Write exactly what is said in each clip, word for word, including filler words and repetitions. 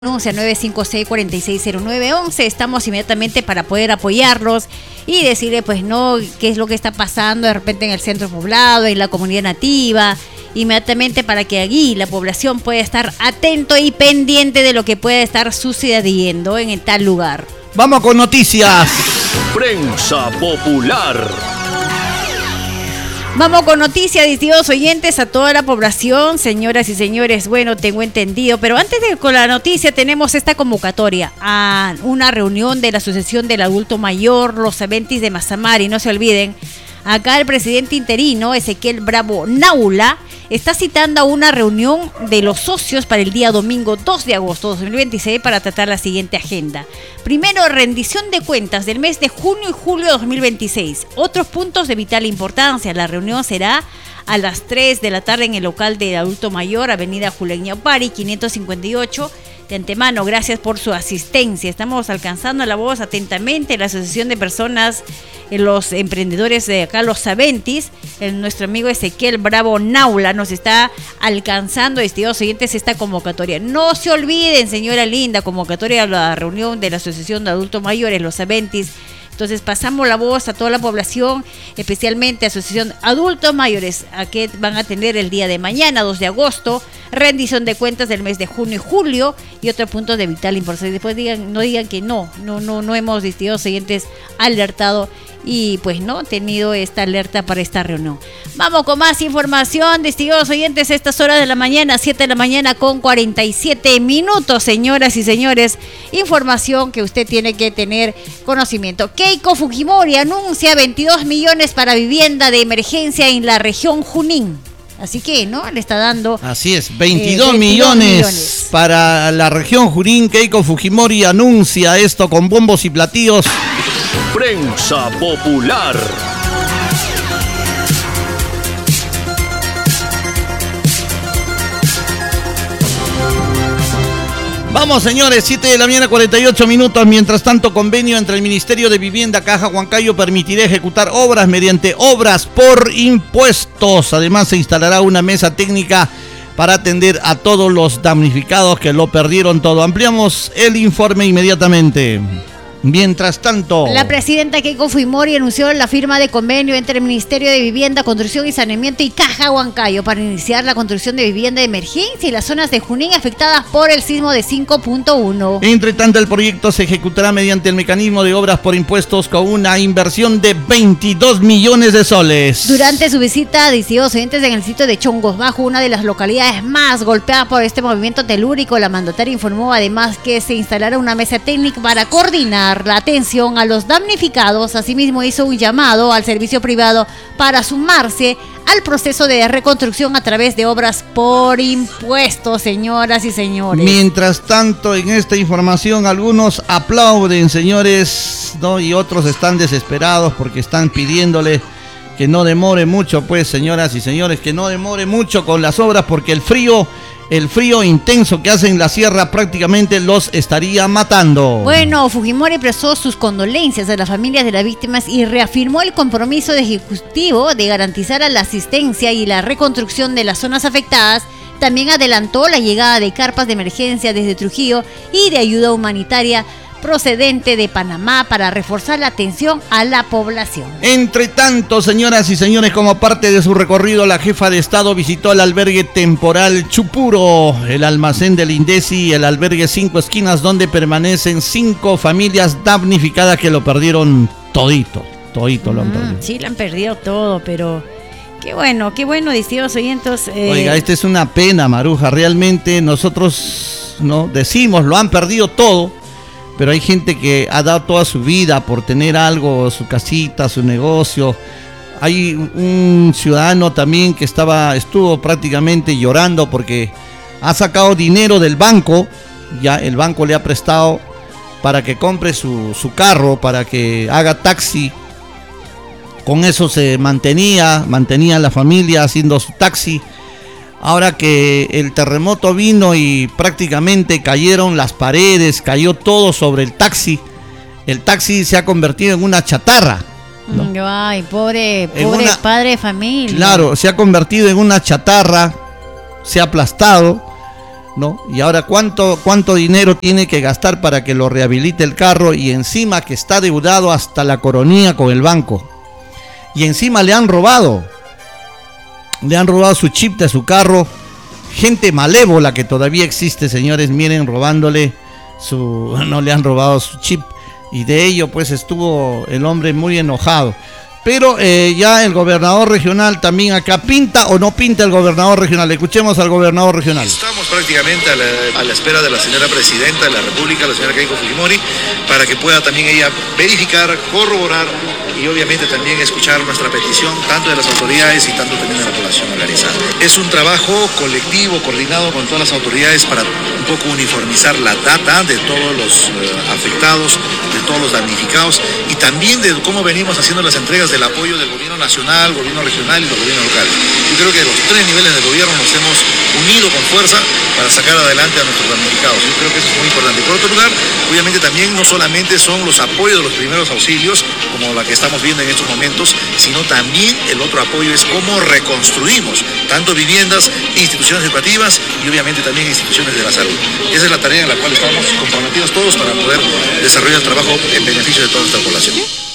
Anuncia nueve cinco seis, cuatro seis cero nueve once. Estamos inmediatamente para poder apoyarlos y decirle, pues, no, qué es lo que está pasando de repente en el centro poblado, en la comunidad nativa, inmediatamente para que allí la población pueda estar atento y pendiente de lo que pueda estar sucediendo en el tal lugar. Vamos con noticias. Prensa Popular. Vamos con noticias, distinguidos oyentes, a toda la población, señoras y señores. Bueno, tengo entendido, pero antes de con la noticia tenemos esta convocatoria a una reunión de la Asociación del Adulto Mayor, los Aventis de Mazamar, y no se olviden, acá el presidente interino, Ezequiel Bravo Naula, está citando a una reunión de los socios para el día domingo dos de agosto de dos mil veintiséis para tratar la siguiente agenda. Primero, rendición de cuentas del mes de junio y julio de dos mil veintiséis. Otros puntos de vital importancia. La reunión será a las tres de la tarde en el local del adulto mayor, avenida Julián Ñaupari, quinientos cincuenta y ocho. De antemano, gracias por su asistencia. Estamos alcanzando la voz atentamente la Asociación de Personas, los emprendedores de acá, los Aventis. El, nuestro amigo Ezequiel Bravo Naula nos está alcanzando, estimados oyentes, esta convocatoria. No se olviden, señora linda, convocatoria a la reunión de la Asociación de Adultos Mayores, los Aventis. Entonces pasamos la voz a toda la población, especialmente Asociación Adultos Mayores, a que van a tener el día de mañana, dos de agosto, rendición de cuentas del mes de junio y julio y otros puntos de vital importancia. Después digan, no digan que no, no, no, no hemos, distinguidos oyentes, alertado y pues no tenido esta alerta para esta reunión. Vamos con más información, distinguidos oyentes, a estas horas de la mañana, siete de la mañana con cuarenta y siete minutos, señoras y señores. Información que usted tiene que tener conocimiento. Keiko Fujimori anuncia veintidós millones para vivienda de emergencia en la región Junín. Así que, ¿no? Le está dando... Así es, veintidós, eh, veintidós millones, millones para la región Junín. Keiko Fujimori anuncia esto con bombos y platillos. Prensa Popular. Vamos, señores, siete de la mañana, cuarenta y ocho minutos. Mientras tanto, convenio entre el Ministerio de Vivienda, Caja Huancayo, permitirá ejecutar obras mediante obras por impuestos. Además, se instalará una mesa técnica para atender a todos los damnificados que lo perdieron todo. Ampliamos el informe inmediatamente. Mientras tanto, la presidenta Keiko Fujimori anunció la firma de convenio entre el Ministerio de Vivienda, Construcción y Saneamiento y Caja Huancayo para iniciar la construcción de vivienda de emergencia en las zonas de Junín afectadas por el sismo de cinco punto uno. Entre tanto, el proyecto se ejecutará mediante el mecanismo de obras por impuestos con una inversión de veintidós millones de soles. Durante su visita a distintos oyentes en el sitio de Chongos Bajo, una de las localidades más golpeadas por este movimiento telúrico, la mandataria informó además que se instalará una mesa técnica para coordinar la atención a los damnificados. Asimismo, hizo un llamado al servicio privado para sumarse al proceso de reconstrucción a través de obras por impuestos, señoras y señores. Mientras tanto, en esta información, algunos aplauden, señores, ¿no? Y otros están desesperados porque están pidiéndole que no demore mucho, pues, señoras y señores, que no demore mucho con las obras, porque el frío... El frío intenso que hace en la sierra prácticamente los estaría matando. Bueno, Fujimori expresó sus condolencias a las familias de las víctimas y reafirmó el compromiso del Ejecutivo de garantizar la asistencia y la reconstrucción de las zonas afectadas. También adelantó la llegada de carpas de emergencia desde Trujillo y de ayuda humanitaria procedente de Panamá para reforzar la atención a la población. Entre tanto, señoras y señores, como parte de su recorrido, la jefa de Estado visitó el albergue temporal Chupuro, el almacén del INDECI y el albergue Cinco Esquinas, donde permanecen cinco familias damnificadas que lo perdieron todito, todito lo han perdido. Mm, sí, lo han perdido todo, pero... Qué bueno, qué bueno, distinguidos oyentes. Eh... Oiga, esta es una pena, Maruja, realmente nosotros no decimos, lo han perdido todo, pero hay gente que ha dado toda su vida por tener algo, su casita, su negocio. Hay un ciudadano también que estaba, estuvo prácticamente llorando porque ha sacado dinero del banco, ya el banco le ha prestado para que compre su, su carro, para que haga taxi. Con eso se mantenía, mantenía la familia haciendo su taxi. Ahora que el terremoto vino y prácticamente cayeron las paredes, cayó todo sobre el taxi, el taxi se ha convertido en una chatarra, ¿no? Ay, pobre, pobre una, padre de familia. Claro, se ha convertido en una chatarra, se ha aplastado. ¿no? Y ahora cuánto, cuánto dinero tiene que gastar para que lo rehabilite el carro, y encima que está deudado hasta la coronilla con el banco. Y encima le han robado. Le han robado su chip de su carro. Gente malévola que todavía existe, señores, miren, robándole su... no le han robado su chip. Y de ello pues estuvo el hombre muy enojado. Pero eh, ya el gobernador regional también acá, ¿pinta o no pinta el gobernador regional? Escuchemos al gobernador regional. Estamos prácticamente a la, a la espera de la señora presidenta de la República, la señora Keiko Fujimori, para que pueda también ella verificar, corroborar y obviamente también escuchar nuestra petición, tanto de las autoridades y tanto también de la población organizada. Es un trabajo colectivo, coordinado con todas las autoridades para un poco uniformizar la data de todos los eh, afectados, de todos los damnificados y también de cómo venimos haciendo las entregas del apoyo del gobierno nacional, gobierno regional y los gobiernos locales. Yo creo que los tres niveles del gobierno nos hemos unido con fuerza para sacar adelante a nuestros damnificados. Yo creo que eso es muy importante. Por otro lugar, obviamente también no solamente son los apoyos de los primeros auxilios, como la que estamos viendo en estos momentos, sino también el otro apoyo es cómo reconstruimos tanto viviendas, instituciones educativas y obviamente también instituciones de la salud. Esa es la tarea en la cual estamos comprometidos todos para poder desarrollar el trabajo en beneficio de toda nuestra población.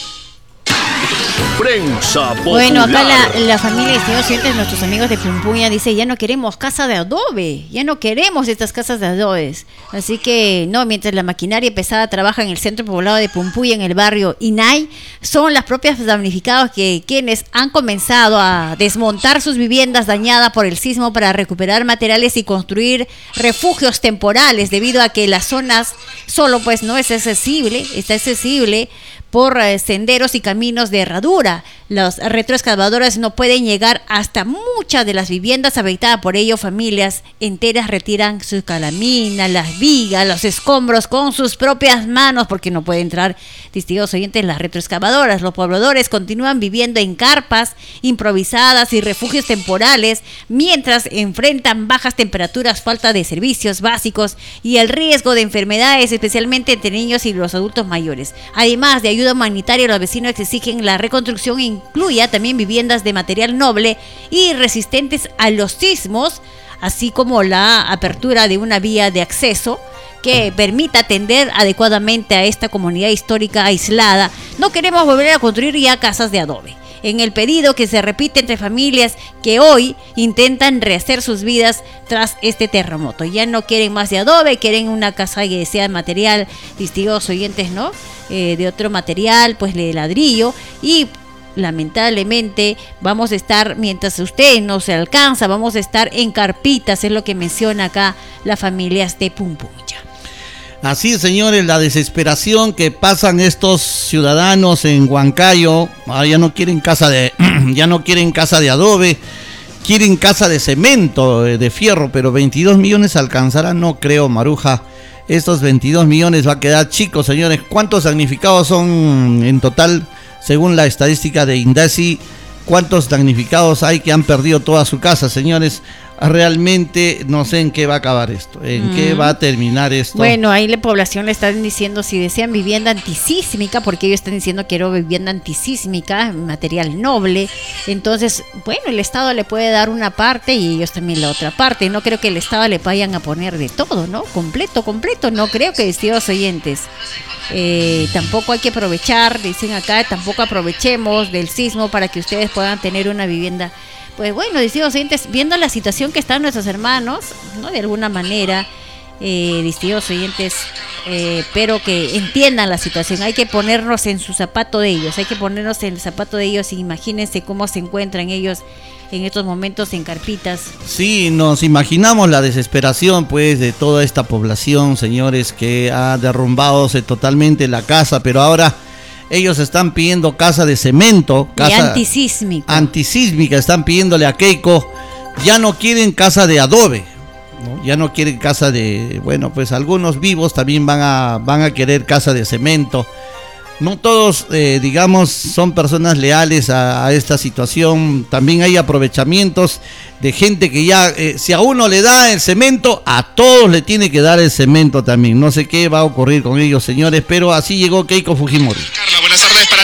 Prensa Popular. Bueno, acá la, la familia de señores oyentes, nuestros amigos de Pumpuña, dice, ya no queremos casa de adobe, ya no queremos estas casas de adobes. Así que, no, mientras la maquinaria pesada trabaja en el centro poblado de Pumpuya, en el barrio Inay, son las propias damnificados que quienes han comenzado a desmontar sus viviendas dañadas por el sismo para recuperar materiales y construir refugios temporales, debido a que las zonas solo pues no es accesible, está accesible por eh, senderos y caminos de herradura. Los retroexcavadores no pueden llegar hasta muchas de las viviendas habitadas, por ello familias enteras retiran sus calaminas, las vigas, los escombros con sus propias manos, porque no pueden entrar, distinguidos oyentes, las retroexcavadoras. Los pobladores continúan viviendo en carpas improvisadas y refugios temporales, mientras enfrentan bajas temperaturas, falta de servicios básicos y el riesgo de enfermedades, especialmente entre niños y los adultos mayores. Además de ayuda humanitaria, los vecinos exigen la reconstrucción e incluya también viviendas de material noble y resistentes a los sismos, así como la apertura de una vía de acceso que permita atender adecuadamente a esta comunidad histórica aislada. No queremos volver a construir ya casas de adobe. En el pedido que se repite entre familias que hoy intentan rehacer sus vidas tras este terremoto. Ya no quieren más de adobe, quieren una casa que sea de material, distinguidos oyentes, ¿no? Eh, de otro material, pues de ladrillo, y lamentablemente vamos a estar, mientras usted no se alcanza, vamos a estar en carpitas, es lo que menciona acá las familias de Pumpuya. Así es, señores, la desesperación que pasan estos ciudadanos en Huancayo. Ahora ya no quieren casa de ya no quieren casa de adobe, quieren casa de cemento, de fierro, pero veintidós millones alcanzarán, no creo, Maruja. Estos veintidós millones va a quedar chicos, señores. ¿Cuántos damnificados son en total, según la estadística de INDECI? ¿Cuántos damnificados hay que han perdido toda su casa, señores? Realmente no sé en qué va a acabar esto, en mm. qué va a terminar esto. Bueno, ahí la población le están diciendo si desean vivienda antisísmica, porque ellos están diciendo quiero vivienda antisísmica, material noble. Entonces, bueno, el Estado le puede dar una parte y ellos también la otra parte. No creo que el Estado le vayan a poner de todo, ¿no? Completo, completo. No creo que, estimados oyentes. Eh, tampoco hay que aprovechar, dicen acá, tampoco aprovechemos del sismo para que ustedes puedan tener una vivienda. Pues bueno, distinguidos oyentes, viendo la situación que están nuestros hermanos, ¿no? De alguna manera, eh, distinguidos oyentes, eh, pero que entiendan la situación. Hay que ponernos en su zapato de ellos, hay que ponernos en el zapato de ellos y imagínense cómo se encuentran ellos en estos momentos en carpitas. Sí, nos imaginamos la desesperación pues de toda esta población, señores, que ha derrumbado totalmente la casa, pero ahora ellos están pidiendo casa de cemento, casa y antisísmica. Antisísmica, están pidiéndole a Keiko. Ya no quieren casa de adobe, ¿no? Ya no quieren casa de, bueno, pues algunos vivos también van a van a querer casa de cemento. No todos, eh, digamos, son personas leales a, a esta situación. También hay aprovechamientos de gente que ya, eh, si a uno le da el cemento, a todos le tiene que dar el cemento también. No sé qué va a ocurrir con ellos, señores, pero así llegó Keiko Fujimori. Carla, buenas tardes para ti, para los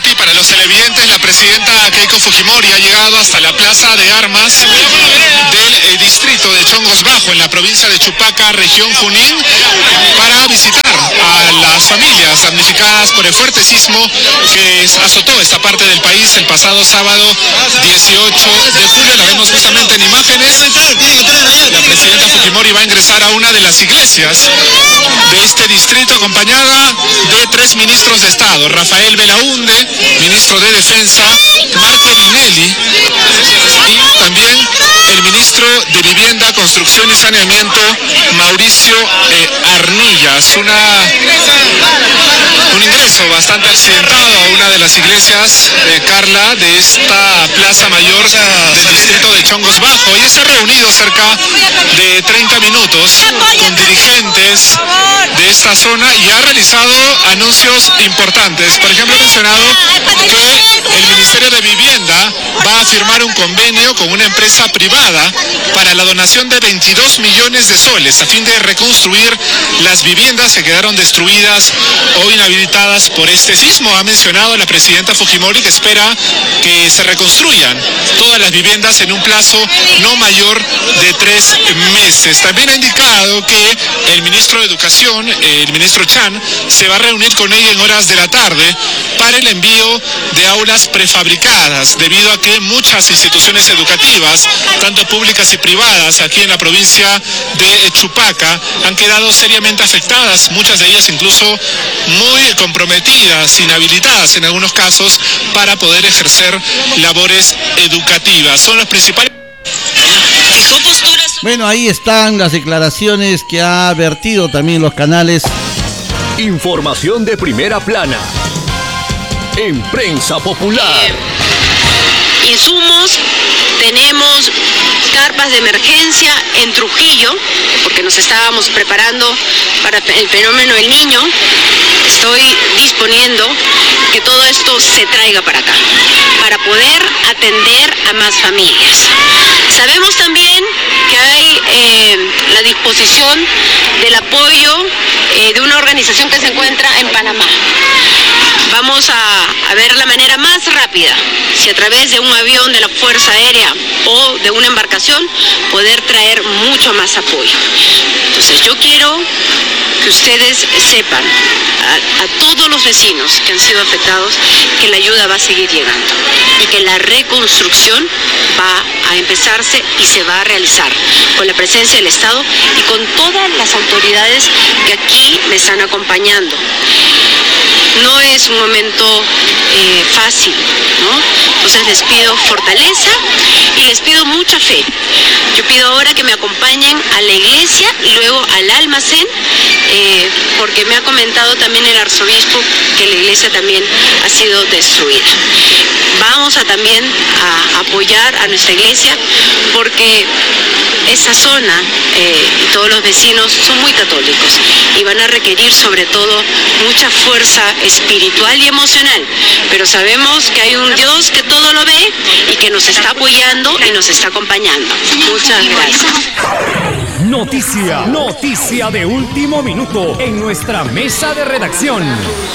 los televidentes, la presidenta Keiko Fujimori ha llegado hasta la Plaza de Armas del eh, distrito de Chongos Bajo, en la provincia de Chupaca, región Junín, para visitar a las familias damnificadas por el fuerte sismo que azotó esta parte del país el pasado sábado dieciocho de julio. La vemos justamente en imágenes. La presidenta Fujimori va a ingresar a una de las iglesias de este distrito, acompañada de tres ministros de Estado: Rafael Belaunde, ministro de Defensa, Marco Linelli, y también el ministro de Vivienda, Construcción y Saneamiento, Mauricio eh, Arnillas. Una, un ingreso bastante accidentado a una de las iglesias, eh, Carla, de esta Plaza Mayor del distrito de Chongos Bajo. Y se ha reunido cerca de treinta minutos con dirigentes de esta zona y ha realizado anuncios importantes. Por ejemplo, ha mencionado que el Ministerio de Vivienda va a firmar un convenio con una empresa privada para la donación de veintidós millones de soles a fin de reconstruir las viviendas que quedaron destruidas o inhabilitadas por este sismo. Ha mencionado la presidenta Fujimori que espera que se reconstruyan todas las viviendas en un plazo no mayor de tres meses. También ha indicado que el ministro de Educación, el ministro Chan, se va a reunir con ella en horas de la tarde para el envío de aulas prefabricadas, debido a que muchas instituciones educativas, tanto públicas y privadas, aquí en la provincia de Chupaca, han quedado seriamente afectadas, muchas de ellas incluso muy comprometidas, inhabilitadas en algunos casos, para poder ejercer labores educativas. Son los principales... Bueno, ahí están las declaraciones que ha vertido también los canales. Información de primera plana en Prensa Popular. Eh, insumos, tenemos carpas de emergencia en Trujillo, porque nos estábamos preparando para el fenómeno del Niño. Estoy disponiendo que todo esto se traiga para acá, para poder atender a más familias. Sabemos también que hay eh, la disposición del apoyo eh, de una organización que se encuentra en Panamá. Vamos a, a ver la manera más rápida, si a través de un avión de la Fuerza Aérea o de una embarcación, poder traer mucho más apoyo. Entonces yo quiero que ustedes sepan, a, a todos los vecinos que han sido afectados, que la ayuda va a seguir llegando y que la reconstrucción va a empezarse y se va a realizar con la presencia del Estado y con todas las autoridades que aquí me están acompañando. No es un momento eh, fácil, ¿no? Entonces les pido fortaleza y les pido mucha fe. Yo pido ahora que me acompañen a la iglesia y luego al almacén, eh, porque me ha comentado también el arzobispo que la iglesia también ha sido destruida. Vamos a también a apoyar a nuestra iglesia, porque esa zona eh, y todos los vecinos son muy católicos y van a requerir sobre todo mucha fuerza espiritual y emocional, pero sabemos que hay un Dios que todo lo ve y que nos está apoyando y nos está acompañando. Muchas gracias. Noticia, noticia de último minuto en nuestra mesa de redacción.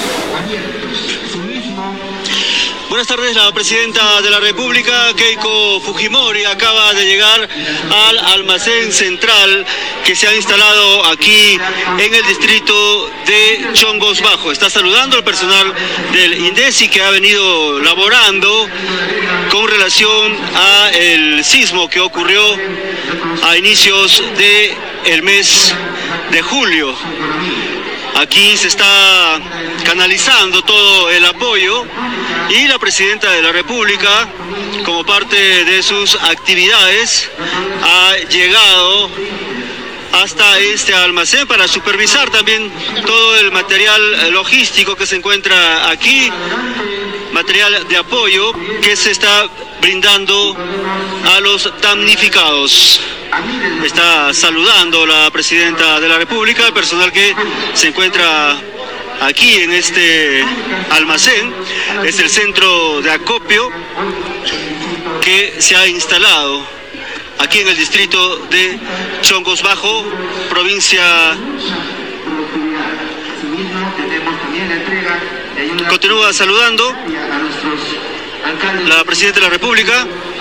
Buenas tardes, la presidenta de la República, Keiko Fujimori, acaba de llegar al almacén central que se ha instalado aquí en el distrito de Chongos Bajo. Está saludando al personal del INDECI que ha venido laborando con relación a el sismo que ocurrió a inicios del mes de julio. Aquí se está canalizando todo el apoyo y la presidenta de la República, como parte de sus actividades, ha llegado hasta este almacén para supervisar también todo el material logístico que se encuentra aquí, material de apoyo que se está brindando a los damnificados. Está saludando la presidenta de la República, el personal que se encuentra aquí en este almacén. Es el centro de acopio que se ha instalado aquí en el distrito de Chongos Bajo, provincia Continúa saludando la Presidenta de la República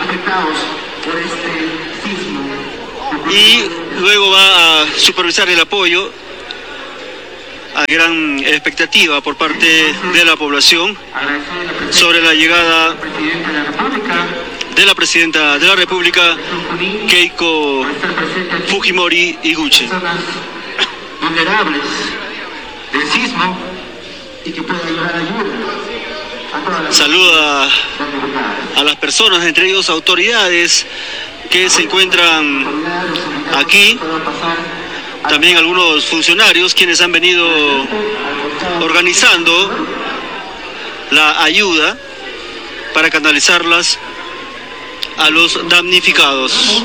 y luego va a supervisar el apoyo a gran expectativa por parte de la población sobre la llegada de la Presidenta de la República, Keiko Fujimori Iguchi. Vulnerables del sismo y que pueda llevar ayuda. Saluda a las personas, entre ellos autoridades que se encuentran aquí, también algunos funcionarios quienes han venido organizando la ayuda para canalizarlas a los damnificados.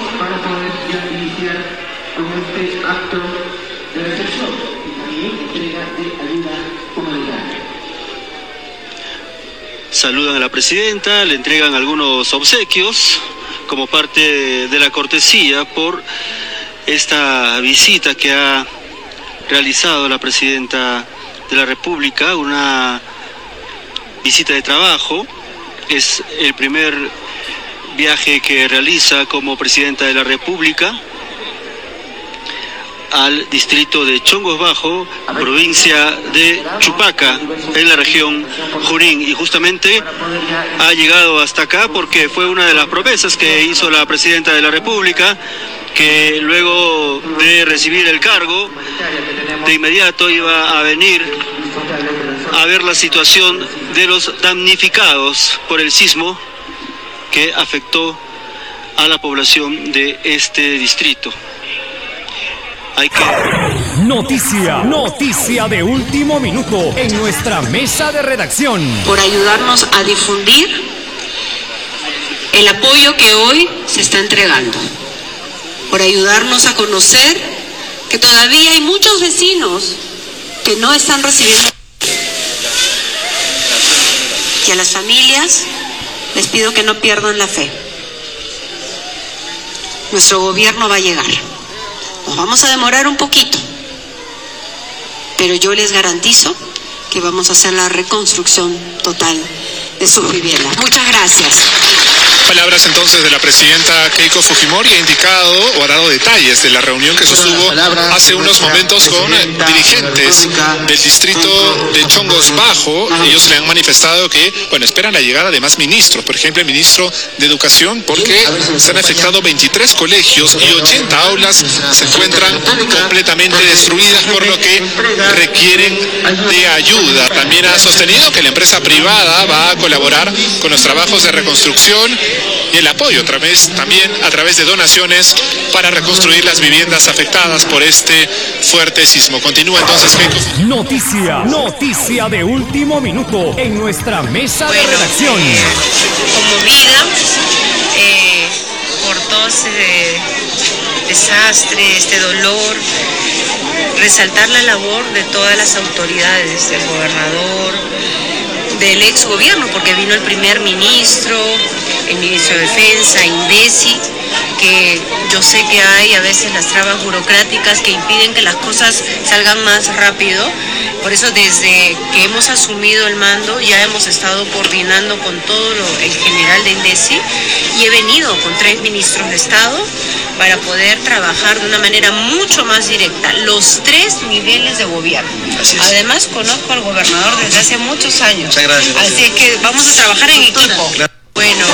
Saludan a la presidenta, le entregan algunos obsequios como parte de la cortesía por esta visita que ha realizado la presidenta de la República, una visita de trabajo. Es el primer viaje que realiza como presidenta de la República al distrito de Chongos Bajo, provincia de Chupaca, en la región Junín, y justamente ha llegado hasta acá porque fue una de las promesas que hizo la presidenta de la República, que luego de recibir el cargo, de inmediato iba a venir a ver la situación de los damnificados por el sismo que afectó a la población de este distrito. Hay que... Noticia, noticia de último minuto en nuestra mesa de redacción. Por ayudarnos a difundir el apoyo que hoy se está entregando. Por ayudarnos a conocer que todavía hay muchos vecinos que no están recibiendo. Y a las familias les pido que no pierdan la fe. Nuestro gobierno va a llegar. Nos vamos a demorar un poquito, pero yo les garantizo que vamos a hacer la reconstrucción total de sus viviendas. Muchas gracias. Palabras entonces de la presidenta Keiko Fujimori, ha indicado o ha dado detalles de la reunión que sostuvo hace unos momentos con dirigentes del distrito de Chongos Bajo. Ellos le han manifestado que, bueno, esperan la llegada de más ministros, por ejemplo el ministro de Educación, porque se han afectado veintitrés colegios y ochenta aulas se encuentran completamente destruidas, por lo que requieren de ayuda. También ha sostenido que la empresa privada va a colaborar con los trabajos de reconstrucción y el apoyo a través, también a través de donaciones para reconstruir las viviendas afectadas por este fuerte sismo. Continúa entonces, Keiko. Noticia, noticia de último minuto en nuestra mesa bueno, de redacción. Eh, conmovida eh, por todo este desastre, este dolor, resaltar la labor de todas las autoridades, del gobernador, del ex gobierno, porque vino el primer ministro, el ministro de Defensa, INDECI, que yo sé que hay a veces las trabas burocráticas que impiden que las cosas salgan más rápido. Por eso desde que hemos asumido el mando ya hemos estado coordinando con todo lo, el general de INDECI, y he venido con tres ministros de Estado para poder trabajar de una manera mucho más directa los tres niveles de gobierno. Además conozco al gobernador desde hace muchos años. Muchas gracias. Así es que vamos a trabajar en equipo. Bueno.